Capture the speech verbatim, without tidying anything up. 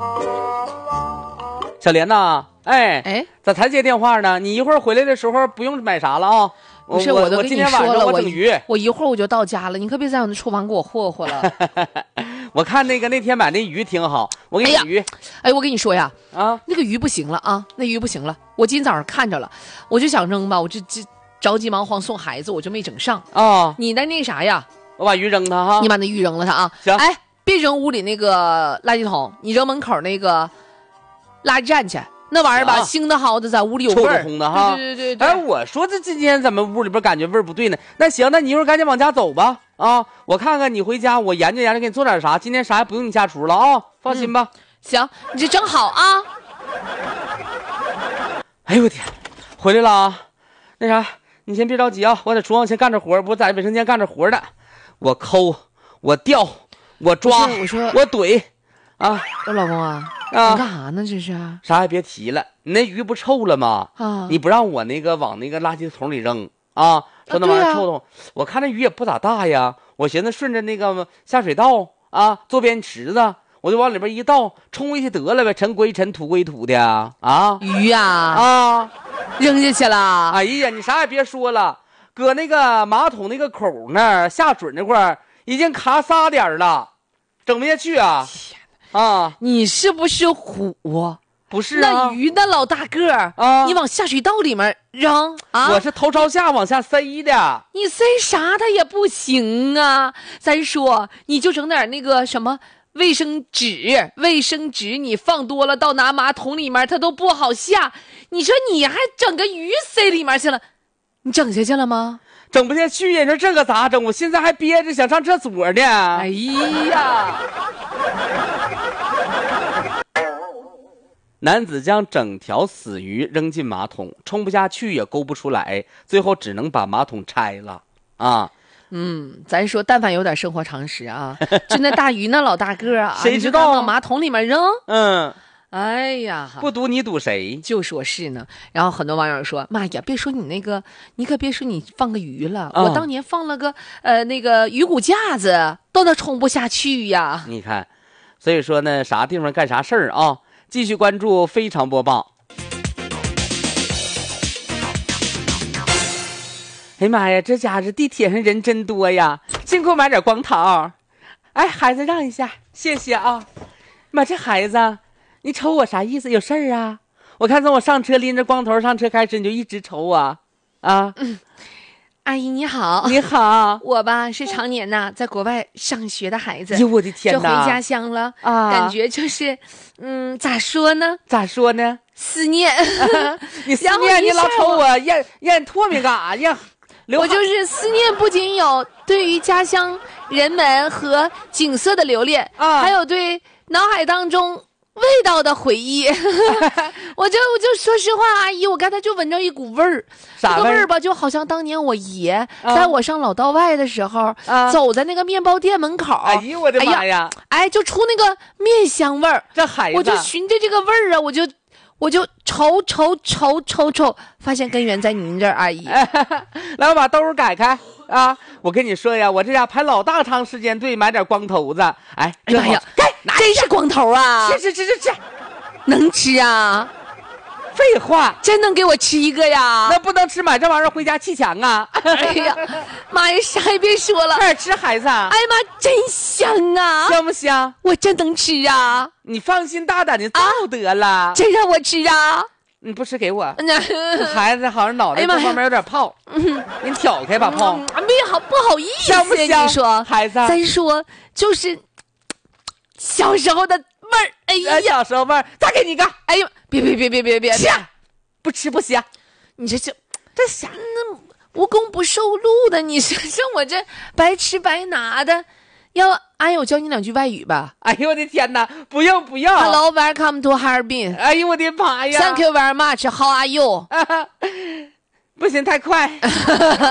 小莲呐，哎哎， 咋才接电话呢？你一会儿回来的时候不用买啥了啊？ 不是， 我都跟你我今天晚说了，我上整鱼， 我一会儿我就到家了，你可别在我那厨房给我霍霍了。 我看那个那天买那鱼挺好，我给你整鱼。 哎，我跟你说呀， 啊， 那个鱼不行了啊，那鱼不行了。我今天早上看着了，我就想扔吧，我这这着急忙慌送孩子，我就没整上啊。 你的那啥呀？ 我把鱼扔它哈。 你把那鱼扔了它啊。 行。 哎，别扔屋里那个垃圾桶，你扔门口那个垃圾站去。那玩意儿吧，腥的好的，在屋里有味儿， 臭烘的哈。 对对对对。 哎，我说这今天怎么屋里边感觉味儿不对呢？那行，那你一会儿赶紧往家走吧。啊，我看看你回家，我研究研究，给你做点啥。今天啥也不用你下厨了啊，放心吧。 嗯、行，你这整好啊。 哎呦我天，回来了啊！那啥，你先别着急啊，我在厨房先干着活，我在卫生间干着活的，我抠，我吊，我抓， 我说我怼，啊， 我老公啊。 啊， 你干啥呢？这是啥也别提了，你那鱼不臭了吗？ 啊， 你不让我那个往那个垃圾桶里扔啊，说那玩意儿臭臭、啊。我看那鱼也不咋大呀，我寻思顺着那个下水道啊，周边池子，我就往里边一倒，冲回去得了呗，尘归尘，土归土的啊。 鱼呀 啊, 啊， 扔下去了。 哎呀，你啥也别说了，搁那个马桶那个口那儿下水那块儿已经卡仨点了，整不下去啊。啊， 你是不是虎？ 不是啊， 那鱼那老大个儿啊，你往下水道里面扔啊？ 我是头朝下往下塞的， 你塞啥它也不行啊。咱说，你就整点那个什么卫生纸，卫生纸你放多了到拿马桶里面它都不好下。你说你还整个鱼塞里面去了，你整下去了吗？ 整不下去呀，你说这个咋整？我现在还憋着想上厕所呢。 哎呀！ 男子将整条死鱼扔进马桶，冲不下去也勾不出来，最后只能把马桶拆了啊。 嗯，咱说，但凡有点生活常识啊，就那大鱼那老大个啊， 谁知道往马桶里面扔？ 嗯。 哎呀， 不赌你赌谁？ 就说是呢。然后很多网友说：“妈呀，别说你那个，你可别说你放个鱼了，嗯、我当年放了个呃那个鱼骨架子，都能冲不下去呀。” 你看，所以说呢，啥地方干啥事儿啊？继续关注非常播报。哎呀妈呀，这家这地铁上人真多呀！辛苦买点光头。哎，孩子让一下，谢谢啊。妈，这孩子。你瞅我啥意思？有事儿啊？我看从我上车拎着光头上车开始，你就一直瞅我啊、 嗯！阿姨你好， 你好， 我吧是常年呐在国外上学的孩子。 哎呦我的天哪！ 这回家乡了啊，感觉就是嗯，咋说呢？ 咋说呢？ 思念。 啊、你思念你老瞅我咽咽唾沫干啥呀？ 我就是思念，不仅有对于家乡人们和景色的留恋啊，还有对脑海当中味道的回忆。我就我就说实话，阿姨，我刚才就闻着一股味儿，这个味儿吧，就好像当年我爷在我上老道外的时候，啊、走在那个面包店门口， 哎呦我的妈呀， 哎，就出那个面香味儿。 这孩子， 我就循着这个味儿啊，我就我就瞅瞅瞅瞅瞅，发现根源在您这儿，阿姨。 来，我把兜儿改开啊！我跟你说呀，我这家排老大长时间队，买点光头子。哎， 哎呀，真是光头啊！ 吃吃吃吃吃， 能吃啊？ 废话， 真能给我吃一个呀？ 那不能吃，买这玩意儿回家砌墙啊！ 哎呀，妈呀，啥也别说了， 快点吃，孩子！哎呀妈，真香啊！ 香不香？ 我真能吃啊！ 你放心大胆的造得了、啊， 真让我吃啊！ 你不吃给我。孩子好像脑袋这方面有点泡，嗯、你挑开把泡。 没、嗯、好，不好意思， 香不香？ 你说， 孩子， 咱说就是小时候的味儿。哎呀， 小时候味儿，再给你一个。 哎呦，别别别别别别吃，不吃不香。 你这这这啥呢？无功不受禄的，你说说我这白吃白拿的。要阿姨，我教你两句外语吧。 哎呦我的天哪！不用不用。 Hello, welcome to Harbin。 哎呦我的妈呀 ！Thank you very much. How are you？ 不行，太快。